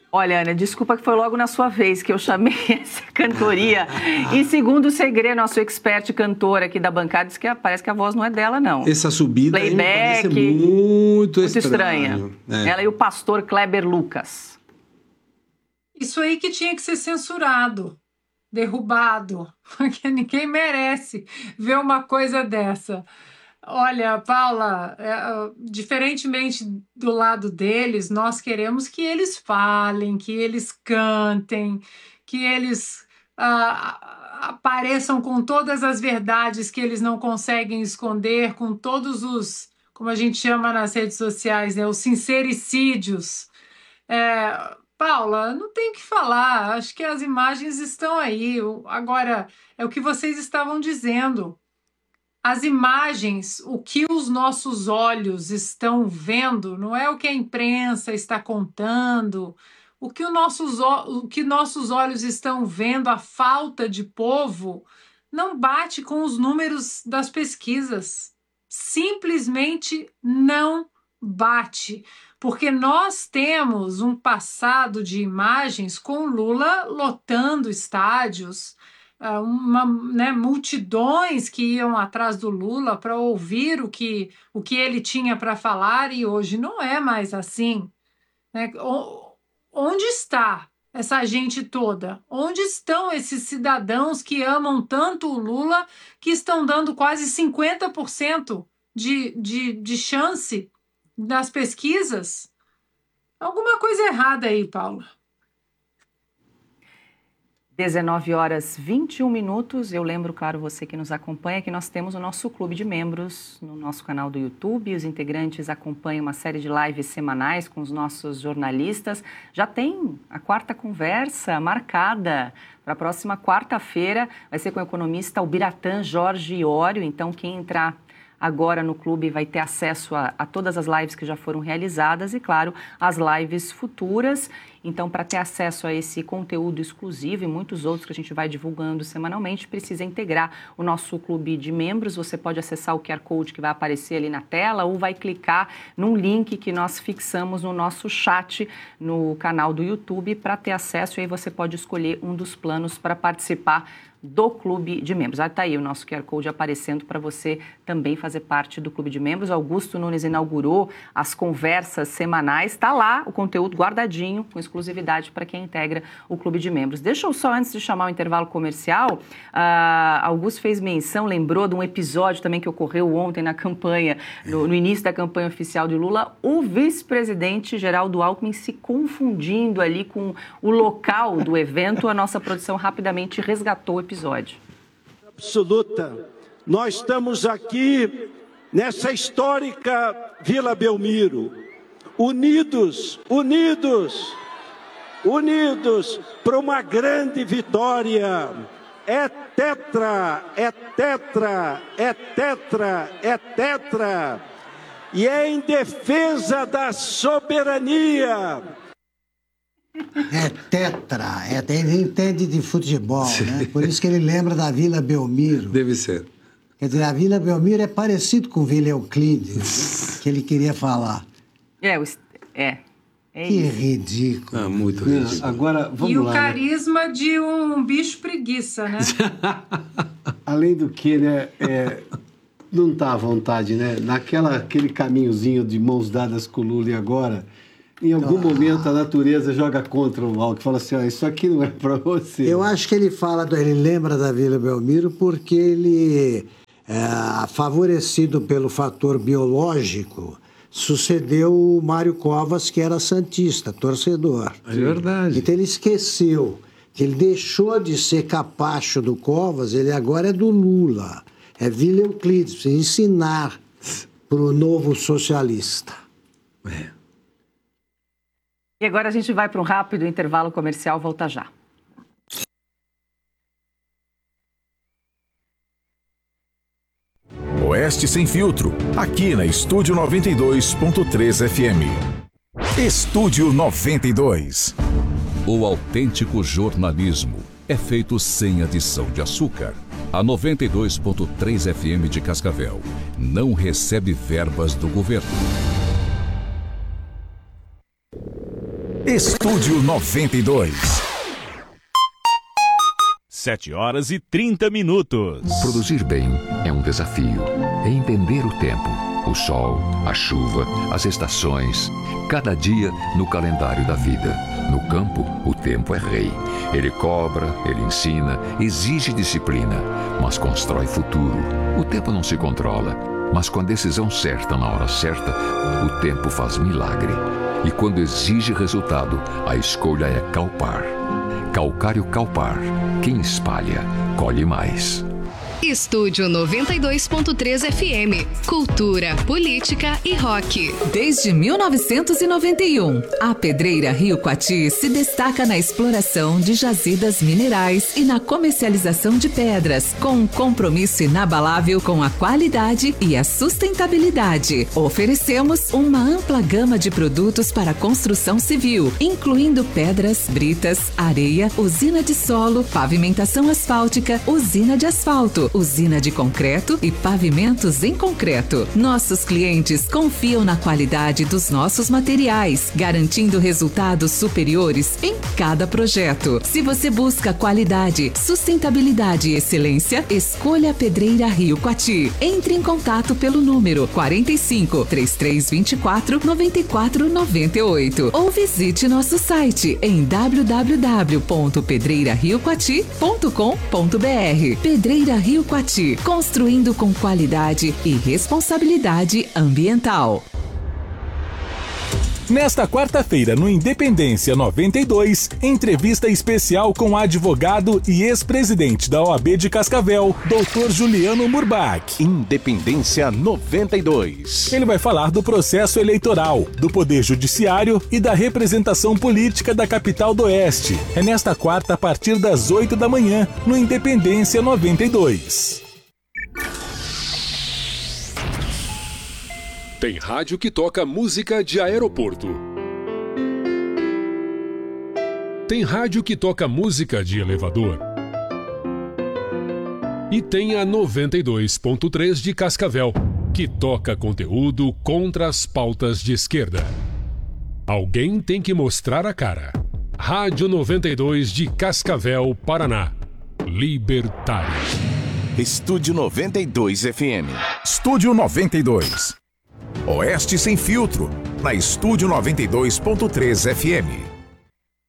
Olha, Ana, desculpa que foi logo na sua vez que eu chamei essa cantoria. E segundo o Segre, nosso expert cantor aqui da bancada, diz que parece que a voz não é dela, não. Essa subida Playback, parece muito estranha. Ela e o pastor Kleber Lucas. Isso aí que tinha que ser censurado, derrubado, porque ninguém merece ver uma coisa dessa. Olha, Paula, diferentemente do lado deles, nós queremos que eles falem, que eles cantem, que eles apareçam com todas as verdades que eles não conseguem esconder, com todos os, como a gente chama nas redes sociais, né, os sincericídios. Paula, não tem o que falar, acho que as imagens estão aí. Agora, é o que vocês estavam dizendo. As imagens, o que os nossos olhos estão vendo, não é o que a imprensa está contando, o que nossos olhos estão vendo, a falta de povo, não bate com os números das pesquisas. Simplesmente não bate. Porque nós temos um passado de imagens com Lula lotando estádios, multidões que iam atrás do Lula para ouvir o que ele tinha para falar, e hoje não é mais assim. Né? Onde está essa gente toda? Onde estão esses cidadãos que amam tanto o Lula, que estão dando quase 50% de chance nas pesquisas? Alguma coisa errada aí, Paula. 19h21. Eu lembro, claro, você que nos acompanha, que nós temos o nosso clube de membros no nosso canal do YouTube. Os integrantes acompanham uma série de lives semanais com os nossos jornalistas. Já tem a quarta conversa marcada para a próxima quarta-feira. Vai ser com o economista Albiratã Jorge Iório. Então, quem entrar agora no clube vai ter acesso a todas as lives que já foram realizadas e, claro, as lives futuras. Então, para ter acesso a esse conteúdo exclusivo e muitos outros que a gente vai divulgando semanalmente, precisa integrar o nosso clube de membros. Você pode acessar o QR Code que vai aparecer ali na tela ou vai clicar num link que nós fixamos no nosso chat no canal do YouTube para ter acesso. E aí você pode escolher um dos planos para participar do clube de membros. Está aí o nosso QR Code aparecendo para você também fazer parte do clube de membros. Augusto Nunes inaugurou as conversas semanais. Está lá o conteúdo guardadinho, com exclusividade para quem integra o clube de membros. Deixa eu só, antes de chamar o intervalo comercial, Augusto fez menção, lembrou de um episódio também que ocorreu ontem na campanha, no início da campanha oficial de Lula, o vice-presidente Geraldo Alckmin se confundindo ali com o local do evento. A nossa produção rapidamente resgatou o episódio. Absoluta. Nós estamos aqui nessa histórica Vila Belmiro, unidos para uma grande vitória. É tetra, é tetra, é tetra, é tetra. E é em defesa da soberania. É tetra, ele entende de futebol, né? Por isso que ele lembra da Vila Belmiro. Deve ser. Quer dizer, a Vila Belmiro é parecido com Vila Euclides, que ele queria falar. Que ridículo. Muito ridículo. Agora, vamos lá. E o carisma de um bicho preguiça, né? Além do que, né, não está à vontade, né? Aquele caminhozinho de mãos dadas com o Lula e agora... Em algum momento a natureza joga contra o Alckmin, fala assim, isso aqui não é para você. Eu acho que ele lembra da Vila Belmiro porque ele, favorecido pelo fator biológico, sucedeu o Mário Covas, que era santista, torcedor. É verdade. Então ele esqueceu que ele deixou de ser capacho do Covas, ele agora é do Lula. É Vila Euclides, precisa ensinar para o novo socialista. E agora a gente vai para um rápido intervalo comercial, volta já. Oeste Sem Filtro, aqui na Estúdio 92.3 FM. Estúdio 92. O autêntico jornalismo é feito sem adição de açúcar. A 92.3 FM de Cascavel não recebe verbas do governo. Estúdio 92. 7h30. Produzir bem é um desafio. É entender o tempo, o sol, a chuva, as estações, cada dia no calendário da vida. No campo, o tempo é rei. Ele cobra, ele ensina, exige disciplina, mas constrói futuro. O tempo não se controla, mas com a decisão certa na hora certa, o tempo faz milagre. E quando exige resultado, a escolha é Calpar. Calcário Calpar. Quem espalha, colhe mais. Estúdio 92.3 FM. Cultura, política e rock. Desde 1991, a Pedreira Rio Coati se destaca na exploração de jazidas minerais e na comercialização de pedras, com um compromisso inabalável com a qualidade e a sustentabilidade. Oferecemos uma ampla gama de produtos para construção civil, incluindo pedras, britas, areia, usina de solo, pavimentação asfáltica, usina de asfalto, usina de concreto e pavimentos em concreto. Nossos clientes confiam na qualidade dos nossos materiais, garantindo resultados superiores em cada projeto. Se você busca qualidade, sustentabilidade e excelência, escolha a Pedreira Rio Coati. Entre em contato pelo número 45 3324 9498 ou visite nosso site em www.pedreirariocoati.com.br. Pedreira Rio Coati, construindo com qualidade e responsabilidade ambiental. Nesta quarta-feira, no Independência 92, entrevista especial com o advogado e ex-presidente da OAB de Cascavel, Dr. Juliano Murbach. Independência 92. Ele vai falar do processo eleitoral, do Poder Judiciário e da representação política da capital do Oeste. É nesta quarta, a partir das 8 da manhã, no Independência 92. Tem rádio que toca música de aeroporto. Tem rádio que toca música de elevador. E tem a 92.3 de Cascavel, que toca conteúdo contra as pautas de esquerda. Alguém tem que mostrar a cara. Rádio 92 de Cascavel, Paraná. Libertário. Estúdio 92 FM. Estúdio 92. Oeste Sem Filtro, na Estúdio 92.3 FM.